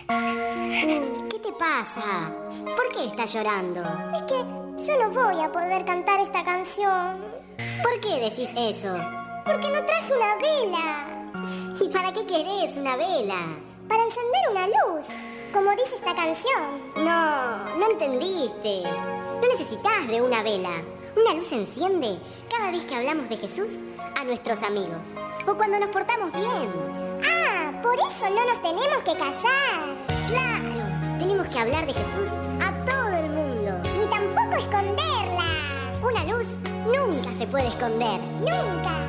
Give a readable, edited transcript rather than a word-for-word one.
¿Qué te pasa? ¿Por qué estás llorando? Es que yo no voy a poder cantar esta canción. ¿Por qué decís eso? Porque no traje una vela. ¿Y para qué querés una vela? Para encender una luz, como dice esta canción. No entendiste. No necesitas de una vela. Una luz se enciende cada vez que hablamos de Jesús a nuestros amigos. O cuando nos portamos bien. Ah, por eso no nos tenemos que callar. ¡Claro! Tenemos que hablar de Jesús a todo el mundo. Ni tampoco esconderla. Una luz nunca se puede esconder. Nunca.